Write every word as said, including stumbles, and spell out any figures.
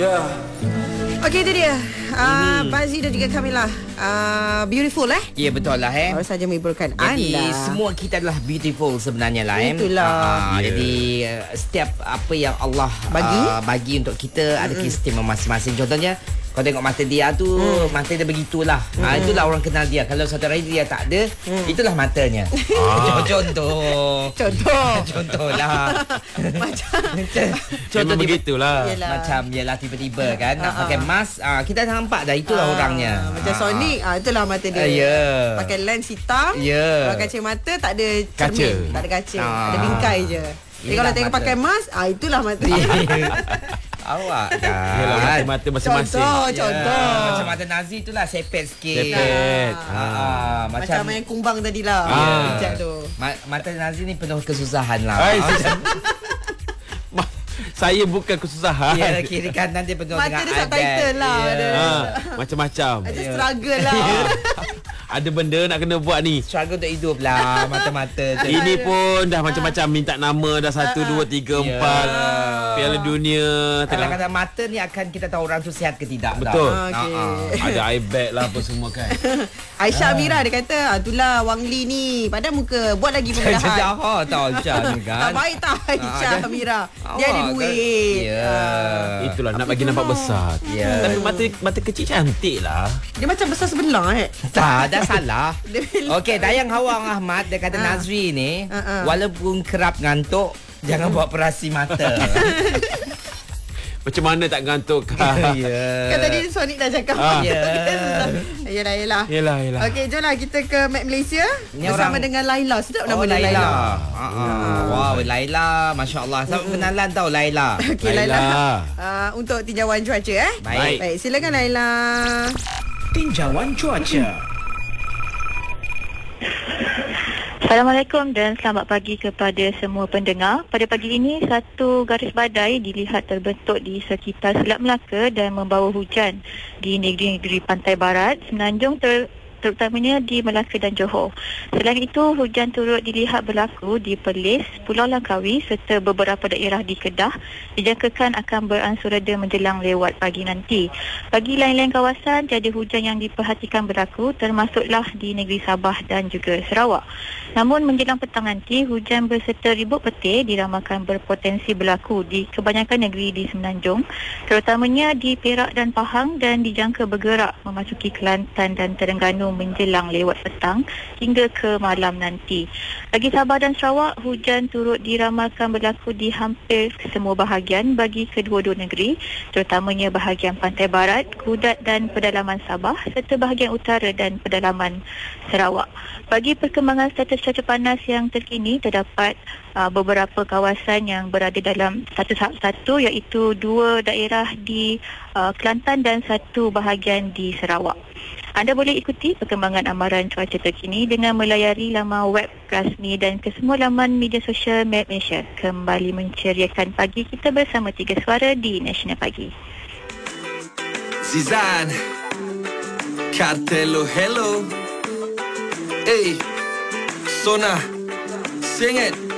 Ya. Okey, itu dia. Uh, Bazi dan juga Kamila. Uh, beautiful eh? Ya, betul lah eh. Baru saja menghiburkan Jadi anda. semua kita adalah beautiful sebenarnya lah eh. Itulah. Uh, Yeah. Jadi uh, setiap apa yang Allah Bagi? uh, bagi untuk kita mm-hmm. ada keistimewaan masing-masing. Contohnya kau tengok mata dia tu, mm. mata dia begitulah. Mm. Uh, itulah orang kenal dia. Kalau satu hari dia tak ada, mm. itulah matanya. Ah. Contoh. Contoh. Contohlah. Macam Contoh begitulah. Yelah. Macam yalah tiba-tiba kan nak Ah, pakai mask, uh, kita dah nampak dah itulah Ah, orangnya. Macam Sonic, ah, itulah mata dia. Ah, ya. Pakai lens hitam. Ya. Pakai kacamata tak ada Kaca. cermin, tak ada kaca. Ah. Ada bingkai je. Jadi Inilah kalau tengok mata. pakai mask, ah itulah mata dia. Awak kan. Yalah, mata-mata masing-masing. Contoh, Ya, contoh. macam mata Nazi itulah sepet sikit. Sepet. Ah, ah, Macam macam main kumbang tadi lah. Ah. Bijak tu. ma- mata Nazi ni penuh kesusahan lah. Hai, Ah, Ma- saya bukan kesusahan. ya, kiri kanan dia penuh Mata dengan dia subtitle lah. Ya. Ada. Ha, macam-macam. Ada Ya. struggle lah. Ada benda nak kena buat ni. Struggle untuk hidup lah mata-mata tu. Ini pun dah macam-macam minta nama dah satu, dua, tiga, empat. Piala Dunia tengah. Kadang-kadang mata ni akan kita tahu orang tu sihat ke tidak. Betul. tau. Okey. Ah, ah. Ada iBag lah apa semua kan. Aisyah Amira dia kata, ah, itulah Wang Li ni. Padahal muka buat lagi pembedahan. Jahat tau Aisyah ni Tak kan. baik tak Aisyah Ah, Amira. Awak Dia ada kan- duit. Ya. Itulah nak bagi nampak besar. Ya. Tapi mata mata kecil cantik lah. Dia macam besar sebelah eh. Tak, dah salah. Dia- Okey, Dayang Hawang Ahmad dia kata Ah. Nazri ni Ah, ah. walaupun kerap ngantuk, jangan buat operasi mata. Macam mana tak ngantuk kan? Ya. Kan tadi Sonic dah cakap. Ah. Ya. Yelah, yelah. Yelah, yelah. Okey, jomlah kita ke Map Malaysia Ni bersama orang- dengan Laila. Sedap nama Oh, dia Laila. Laila. Ah, ah. Wow, Laila, masya-Allah. Selamat kenalan tau Laila. Okey, Laila. Laila. Uh, untuk tinjauan cuaca eh. Baik. Baik, silakan Laila. Tinjauan cuaca. Assalamualaikum dan selamat pagi kepada semua pendengar. Pada pagi ini, satu garis badai dilihat terbentuk di sekitar Selat Melaka dan membawa hujan di negeri-negeri pantai barat, Semenanjung ter terutamanya di Melaka dan Johor. Selain itu, hujan turut dilihat berlaku di Perlis, Pulau Langkawi serta beberapa daerah di Kedah. Dijangkakan akan beransur reda menjelang lewat pagi nanti. Bagi lain-lain kawasan, tiada hujan yang diperhatikan berlaku, termasuklah di negeri Sabah dan juga Sarawak. Namun menjelang petang nanti, hujan berserta ribut petir diramalkan berpotensi berlaku di kebanyakan negeri di Semenanjung, terutamanya di Perak dan Pahang, dan dijangka bergerak memasuki Kelantan dan Terengganu menjelang lewat petang hingga ke malam nanti. Bagi Sabah dan Sarawak, hujan turut diramalkan berlaku di hampir semua bahagian bagi kedua-dua negeri, terutamanya bahagian pantai barat, Kudat dan pedalaman Sabah serta bahagian utara dan pedalaman Sarawak. Bagi perkembangan status cuaca panas yang terkini, terdapat uh, beberapa kawasan yang berada dalam status satu, iaitu dua daerah di uh, Kelantan dan satu bahagian di Sarawak. Anda boleh ikuti perkembangan amaran cuaca terkini dengan melayari laman web rasmi dan kesemua laman media sosial Map Malaysia. Kembali menceriakan pagi kita bersama Tiga Suara di National Pagi. Zizan Cartelo hello. Hey Sona Sing it.